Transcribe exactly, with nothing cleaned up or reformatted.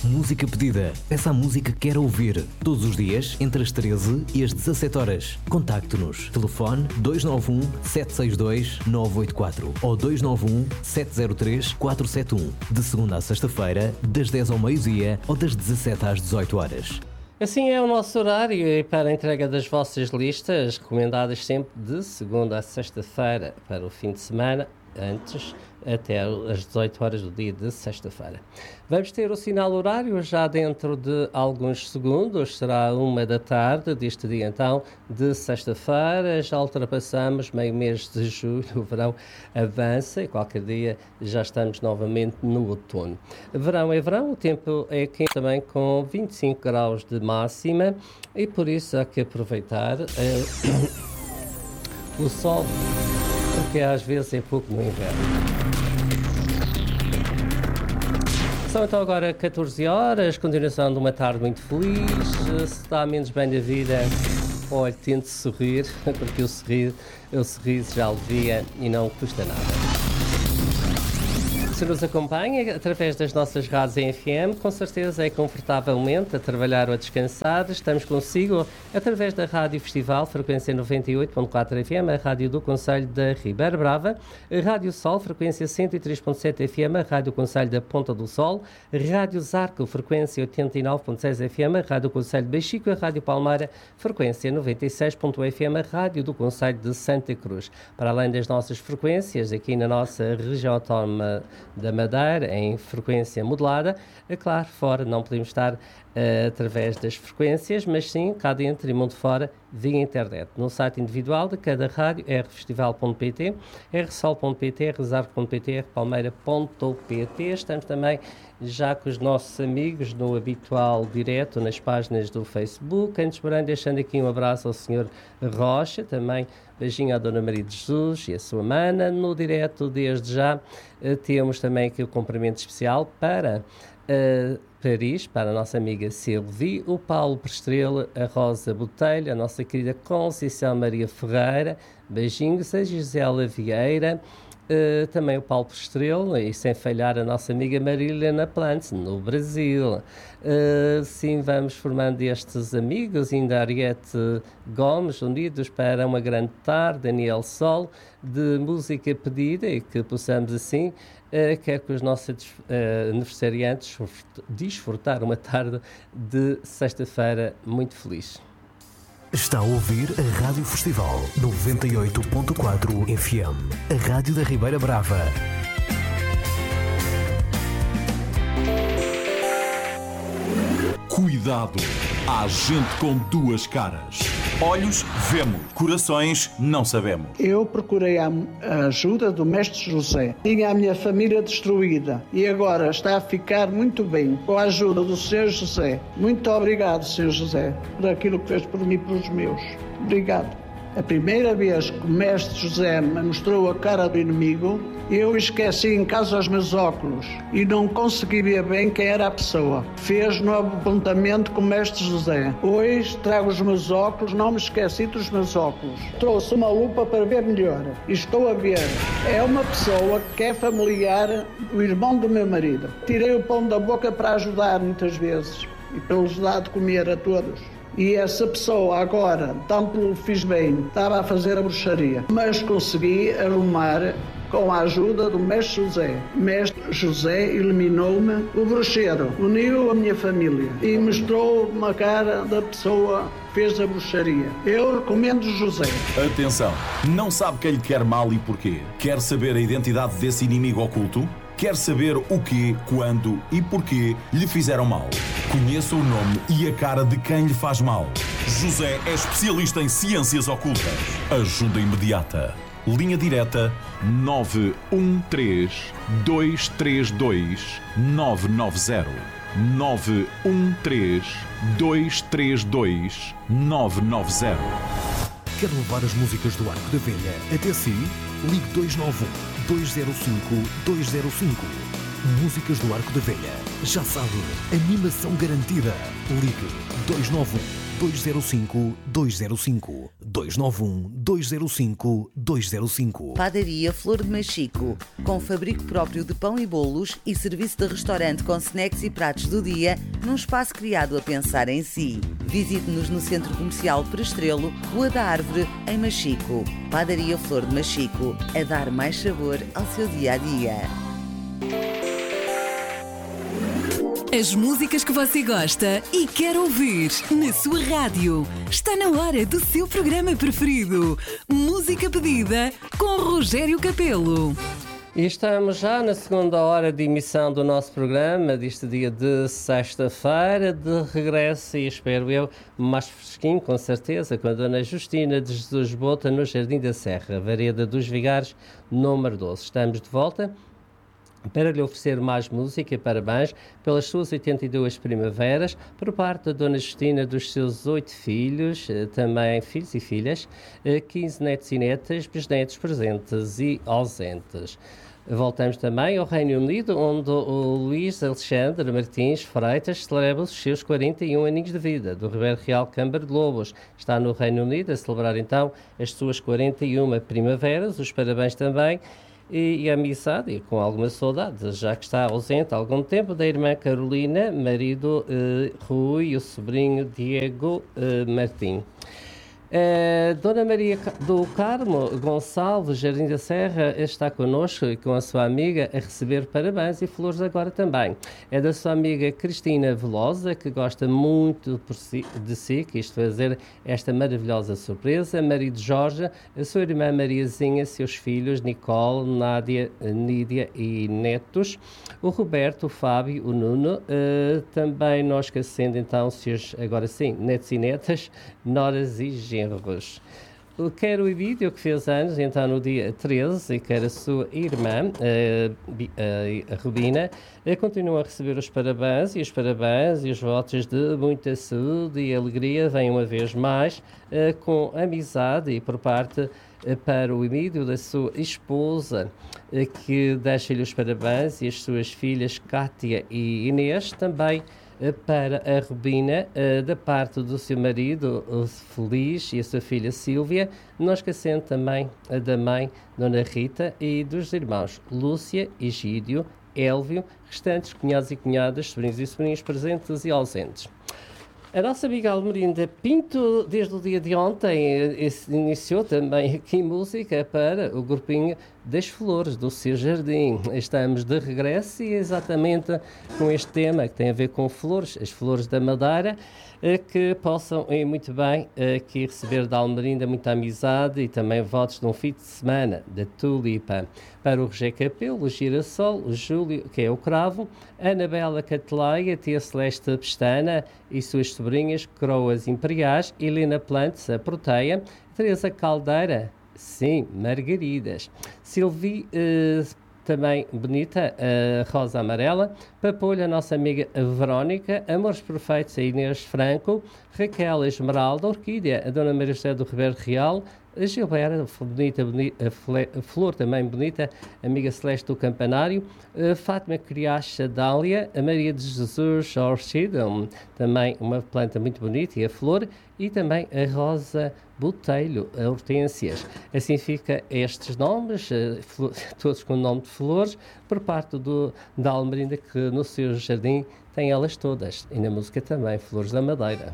Música pedida. Peça a música que quer ouvir. Todos os dias, entre as treze e as dezassete horas. Contacte-nos. Telefone dois nove um, sete seis dois, nove oito quatro ou dois nove um, sete zero três, quatro sete um. De segunda a sexta-feira, das dez ao meio-dia ou das dezassete às dezoito horas. Assim é o nosso horário e para a entrega das vossas listas, recomendadas sempre de segunda a sexta-feira para o fim de semana, antes até às dezoito horas do dia de sexta-feira. Vamos ter o sinal horário já dentro de alguns segundos, será uma da tarde deste dia então de sexta-feira, já ultrapassamos meio mês de julho, o verão avança e qualquer dia já estamos novamente no outono. Verão é verão, o tempo é quente também com vinte e cinco graus de máxima e por isso há que aproveitar eh, o sol, porque às vezes é pouco no inverno. São então agora catorze horas, continuação de uma tarde muito feliz. Se está menos bem da vida, olha, tente sorrir, porque o sorriso, o sorriso já alivia e não custa nada. Se nos acompanha através das nossas rádios em F M, com certeza é confortavelmente a trabalhar ou a descansar. Estamos consigo através da Rádio Festival, frequência noventa e oito ponto quatro F M, a rádio do Concelho da Ribeira Brava, a Rádio Sol, frequência cento e três ponto sete F M, a rádio Concelho da Ponta do Sol, Rádio Zarco, frequência oitenta e nove ponto seis F M, a rádio Concelho de Bexico, a Rádio Palmeira, frequência noventa e seis ponto um F M, a rádio do Concelho de Santa Cruz. Para além das nossas frequências, aqui na nossa região autónoma da Madeira, em frequência modulada, é claro, fora não podemos estar uh, através das frequências, mas sim cá dentro e mundo fora via internet. No site individual de cada rádio, r festival ponto p t, r sol ponto p t, r zarco ponto p t, r palmeira ponto p t. Estamos também já com os nossos amigos no habitual direto nas páginas do Facebook. Antes, porém, deixando aqui um abraço ao senhor Rocha, também beijinho à Dona Maria de Jesus e a sua mana. No direto, desde já, temos também aqui o cumprimento especial para uh, Paris, para a nossa amiga Silvi, o Paulo Prestrela, a Rosa Botelho, a nossa querida Conceição Maria Ferreira, beijinhos, a Gisela Vieira, Uh, também o Paulo Prestrela e sem falhar a nossa amiga Marilena Plantes, no Brasil. Uh, sim, vamos formando estes amigos, ainda Ariete Gomes, unidos para uma grande tarde, Daniel Sol, de música pedida e que possamos assim, uh, quer que os nossos uh, aniversariantes desfrutar uma tarde de sexta-feira muito feliz. Está a ouvir a Rádio Festival noventa e oito ponto quatro F M, a rádio da Ribeira Brava. Cuidado, há gente com duas caras. Olhos, vemos. Corações, não sabemos. Eu procurei a ajuda do Mestre José. Tinha a minha família destruída e agora está a ficar muito bem com a ajuda do senhor José. Muito obrigado, senhor José, por aquilo que fez por mim e pelos meus. Obrigado. A primeira vez que o Mestre José me mostrou a cara do inimigo, eu esqueci em casa os meus óculos e não consegui ver bem quem era a pessoa. Fez novo apontamento com o Mestre José. Hoje trago os meus óculos, não me esqueci dos meus óculos. Trouxe uma lupa para ver melhor e estou a ver. É uma pessoa que é familiar do irmão do meu marido. Tirei o pão da boca para ajudar muitas vezes e para lhes dar de comer a todos. E essa pessoa agora, tanto lhe fiz bem, estava a fazer a bruxaria. Mas consegui arrumar com a ajuda do Mestre José. Mestre José eliminou-me o bruxeiro, uniu a minha família e mostrou uma cara da pessoa que fez a bruxaria. Eu recomendo José. Atenção, não sabe quem lhe quer mal e porquê? Quer saber a identidade desse inimigo oculto? Quer saber o que, quando e porquê lhe fizeram mal? Conheça o nome e a cara de quem lhe faz mal. José é especialista em ciências ocultas. Ajuda imediata. Linha direta nove um três, dois três dois, nove nove zero. nove um três, dois três dois, nove nove zero. Quer levar as músicas do Arco da Velha até si? Ligue dois nove um, dois zero cinco, dois zero cinco. Músicas do Arco da Velha. Já sabe, animação garantida. Ligue dois nove um, dois zero cinco, dois zero cinco. dois nove um, dois zero cinco, dois zero cinco. Padaria Flor de Machico, com fabrico próprio de pão e bolos e serviço de restaurante com snacks e pratos do dia, num espaço criado a pensar em si. Visite-nos no Centro Comercial Prestrelo, Rua da Árvore, em Machico. Padaria Flor de Machico, a dar mais sabor ao seu dia-a-dia. As músicas que você gosta e quer ouvir na sua rádio. Está na hora do seu programa preferido. Música pedida com Rogério Capelo. E estamos já na segunda hora de emissão do nosso programa, deste dia de sexta-feira, de regresso, e espero eu, mais fresquinho, com certeza, com a Dona Justina de Jesus Bota, no Jardim da Serra, Vareda dos Vigares, número doze. Estamos de volta para lhe oferecer mais música e parabéns pelas suas oitenta e duas primaveras, por parte da Dona Justina, dos seus oito filhos, também filhos e filhas, quinze netos e netas, bisnetos presentes e ausentes. Voltamos também ao Reino Unido, onde o Luís Alexandre Martins Freitas celebra os seus quarenta e um aninhos de vida, do Ribeiro Real Câmara de Lobos. Está no Reino Unido a celebrar então as suas quarenta e uma primaveras, os parabéns também. E, e a amizade, e com alguma saudade, já que está ausente há algum tempo, da irmã Carolina, marido eh, Rui e o sobrinho Diego eh, Martim. Uh, Dona Maria do Carmo Gonçalves, Jardim da Serra, está connosco e com a sua amiga a receber parabéns e flores agora também. É da sua amiga Cristina Velosa, que gosta muito por si, de si, quis fazer esta maravilhosa surpresa. Marido Jorge, a sua irmã Mariazinha, seus filhos Nicole, Nádia, Nídia e netos, o Roberto, o Fábio, o Nuno, uh, também nós esquecendo então, seus, agora sim, netos e netas, noras e genros. Quer o vídeo que fez anos, então no dia treze, e quer a sua irmã, a, a Rubina, continua a receber os parabéns e os parabéns e os votos de muita saúde e alegria, vem uma vez mais, com amizade e por parte para o Emílio da sua esposa, que deixa-lhe os parabéns, e as suas filhas Cátia e Inês, também para a Rubina, da parte do seu marido, o Feliz, e a sua filha Sílvia, não esquecendo também da mãe, Dona Rita, e dos irmãos Lúcia, Egídio, Élvio, restantes cunhados e cunhadas, sobrinhos e sobrinhas presentes e ausentes. A nossa amiga Almerinda Pinto, desde o dia de ontem, iniciou também aqui música para o grupinho das flores do seu jardim. Estamos de regresso e exatamente com este tema que tem a ver com flores, as flores da Madeira, que possam ir muito bem aqui receber da Almerinda muita amizade e também votos de um fim de semana da Tulipa. Para o Rogério Capelo, o Girassol, o Júlio, que é o Cravo, Anabela Cateleia, Tia Celeste Pestana e suas sobrinhas Croas Imperiais, Helena Plantes, a Proteia, Teresa Caldeira, sim, Margaridas, Silvi, eh, também bonita, a Rosa Amarela, Papolha, a nossa amiga Verónica, Amores Perfeitos, a Inês Franco, Raquel Esmeralda, Orquídea, a Dona Maria José do Ribeiro Real, a Gilberta, bonita, bonita, a Flor também bonita, amiga Celeste do Campanário, a Fátima Criacha Dália, a Maria de Jesus Orchidum, também uma planta muito bonita, e a Flor, e também a Rosa Botelho, a Hortênsias. Assim fica estes nomes, todos com o nome de flores, por parte do, da Almerinda, que no seu jardim tem elas todas, e na música também, Flores da Madeira.